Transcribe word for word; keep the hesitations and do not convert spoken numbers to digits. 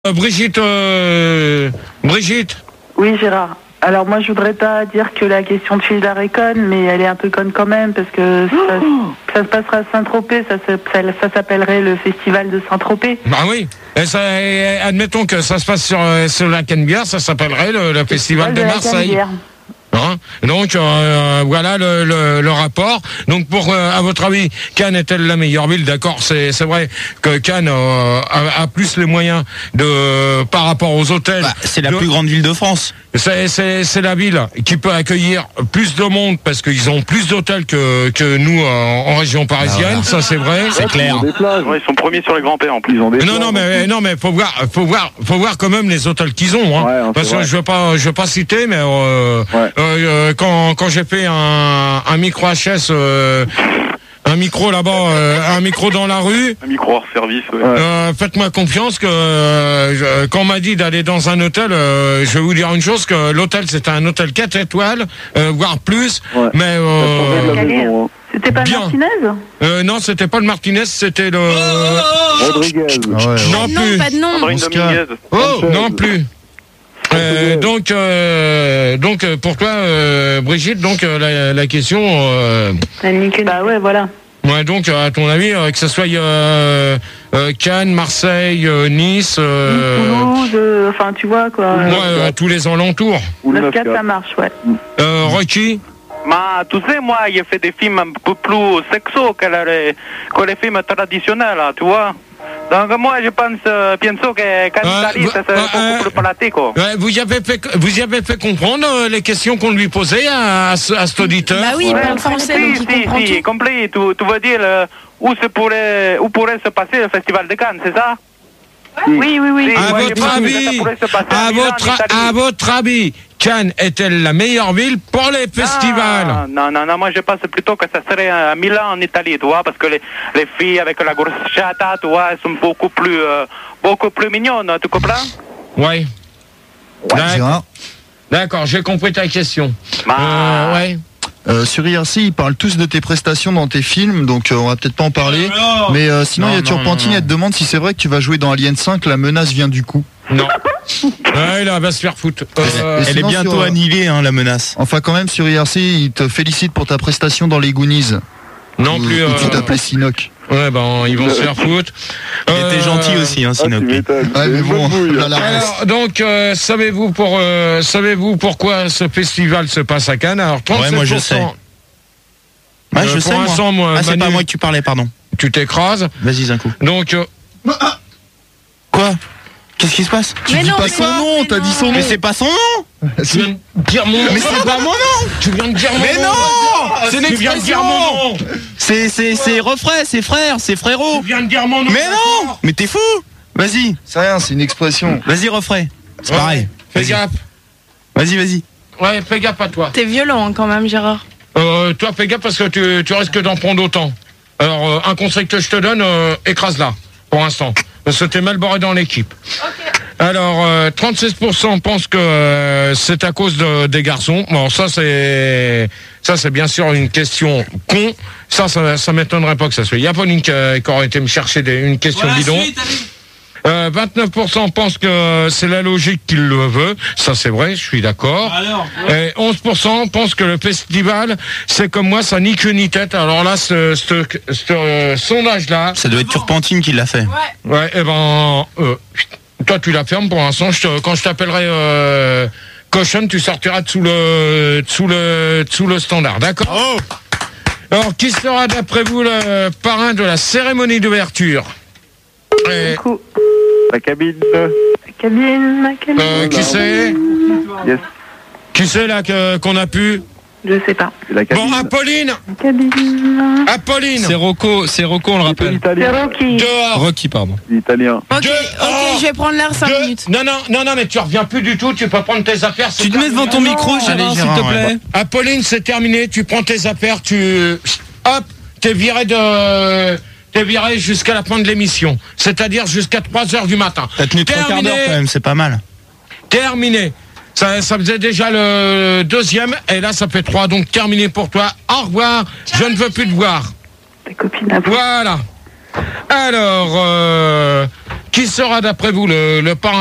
Euh, Brigitte, euh, Brigitte. Oui, Gérard. Alors moi, je voudrais pas dire que la question de Phil est conne, mais elle est un peu conne quand même, parce que ça, ça se passera à Saint-Tropez, ça, ça, ça s'appellerait le festival de Saint-Tropez. Bah oui. Et ça, et admettons que ça se passe sur, sur la Canebière, ça s'appellerait le, le festival de, de Marseille. Hein, donc euh, voilà le, le, le rapport. Donc pour euh, à votre avis, Cannes est-elle la meilleure ville? D'accord, c'est c'est vrai que Cannes euh, a, a plus les moyens de par rapport aux hôtels. Bah, c'est la de, plus grande ville de France. C'est c'est c'est la ville qui peut accueillir plus de monde parce qu'ils ont plus d'hôtels que que nous en, en région parisienne. Ah, voilà. Ça c'est vrai, c'est clair. Ouais, ils sont premiers sur les grands pères en plus. Ils ont des non non mais non mais faut voir faut voir faut voir quand même les hôtels qu'ils ont. Hein, ouais, parce que je veux pas je veux pas citer mais euh, ouais. euh, quand Quand j'ai fait un, un micro H S, euh, un micro là-bas, euh, un micro dans la rue. Un micro hors service, ouais. Euh, faites-moi confiance que euh, je, quand on m'a dit d'aller dans un hôtel, euh, je vais vous dire une chose, que l'hôtel c'était un hôtel quatre étoiles, euh, voire plus, ouais. mais... Euh, c'était pas le Martinez euh, Non, c'était pas le Martinez, c'était le... Rodriguez. Ah ouais, ouais. Non, non, plus. pas de nom. Oh, non plus. Euh, donc, euh, donc pour toi, euh, Brigitte, donc euh, la, la question. Euh, bah ouais, voilà. Ouais, donc à ton avis, euh, que ce soit euh, euh, Cannes, Marseille, euh, Nice, euh, Toulouse, euh, enfin tu vois quoi. Ouais, euh, à tous les alentours. neuf quatre ça marche, ouais. Euh, Rocky. Ma, tu sais, moi, j'ai fait des films un peu plus sexos que les, que les films traditionnels, là, tu vois. Donc moi je pense, euh, pienso que qu'en euh, Italie ça c'est euh, beaucoup plus pratique. Ouais, vous y avez fait, vous y avez fait comprendre euh, les questions qu'on lui posait à, à, ce, à cet auditeur. Bah oui, il parle français, si, donc si, il comprend si, tout. compris. Tu, tu veux dire euh, où se pourrait, où pourrait se passer le festival de Cannes, c'est ça? Oui, oui, oui. À oui. votre avis, à votre, à votre avis, Cannes est-elle la meilleure ville pour les festivals? Non, non, non, moi je pense plutôt que ça serait à Milan en Italie, tu vois, parce que les, les filles avec la gorschata, tu vois, elles sont beaucoup plus, euh, beaucoup plus mignonnes, tu comprends? Oui. D'accord, D'accord, j'ai compris ta question. Bah... Euh, ouais. Euh, sur I R C, ils parlent tous de tes prestations dans tes films, donc euh, on va peut-être pas en parler. Non, mais euh, sinon, il y a Turpentine, elle te demande si c'est vrai que tu vas jouer dans Alien cinq, la menace vient du coup. Non. Ouais, là, elle va se faire foutre. Euh, elle est bientôt sur, annihilée, hein, la menace. Enfin, quand même, sur I R C, ils te félicitent pour ta prestation dans les Goonies. Non où, plus. Où euh... tu t'appelais Sinoc. Ouais, ben, ils vont se faire foutre. Il euh... était gentil aussi, hein, Sinoc. Ah, ouais, mais bon, là, la alors, donc, euh, savez-vous pour, euh, savez-vous pourquoi ce festival se passe à Cannes? Alors, trente-sept pour cent. Ouais, moi je sais. Ouais, je euh, sais, moi. moi ah, c'est Manu, pas moi que tu parlais, pardon. Tu t'écrases. Vas-y, un coup. Donc... Euh... Quoi? Qu'est-ce qui se passe? Tu mais dis non, pas son nom, t'as dit son nom. Mais c'est pas son nom. Tu viens de dire mon nom. Mais c'est pas mon nom. Tu viens de dire mon nom. Mais non, c'est une expression. Tu viens de dire mon nom. C'est, c'est, c'est refrain, c'est frère, c'est frérot. Tu viens de dire mon nom. Mais non. Mais t'es fou. Vas-y. C'est rien, c'est une expression. Vas-y, refrain. C'est ouais, pareil. Fais gaffe. Vas-y, vas-y. Ouais, fais gaffe à toi. T'es violent hein, quand même, Gérard. Euh, toi, fais gaffe parce que tu, tu risques d'en prendre autant. Alors, euh, un conseil que je te donne, euh, écrase-la, pour l'instant. Parce que t'es mal barré dans l'équipe. Okay. Alors, euh, trente-six pour cent pensent que euh, c'est à cause de, des garçons. Bon, ça, c'est ça c'est bien sûr une question con. Ça, ça, ça m'étonnerait pas que ça soit. Il y a pas une qui, qui aurait été me chercher des, une question voilà, bidon. Suite, Euh, vingt-neuf pour cent pensent que c'est la logique qui le veut. Ça, c'est vrai, je suis d'accord. Alors, ouais. Et onze pour cent pensent que le festival, c'est comme moi, ça ni queue ni tête. Alors là, ce, ce, ce euh, sondage-là... Ça doit être Turpentine qui l'a fait. Ouais. Ouais, et ben... Euh, toi, tu la fermes pour l'instant. Je te, quand je t'appellerai euh, cochonne, tu sortiras sous le, sous le, sous le standard. D'accord? Oh. Alors, qui sera, d'après vous, le parrain de la cérémonie d'ouverture? Et... La cabine. La cabine, la cabine. Euh, qui c'est? Yes. Qui c'est là que, qu'on a pu? Je sais pas. La cabine. Bon, Apolline. La cabine. Apolline. C'est Rocco, c'est Rocco, on le rappelle. C'est Rocky. Dehors. Rocky, pardon. L'italien. Ok, Dehors. ok, je vais prendre l'air cinq minutes. Non, non, non, non, mais tu reviens plus du tout. Tu peux prendre tes affaires. Tu te mets devant ton micro, Gérard, s'il te plaît. Apolline, c'est terminé. Tu prends tes affaires. Tu, hop, t'es viré de. T'es viré jusqu'à la fin de l'émission, c'est-à-dire jusqu'à trois heures du matin. T'as tenu trois quarts d'heure quand même, c'est pas mal. Terminé. Ça, ça faisait déjà le deuxième, et là ça fait trois, donc terminé pour toi. Au revoir, je ne veux plus te voir. Ta copine à vous. Voilà. Alors, euh, Qui sera d'après vous le, le parrain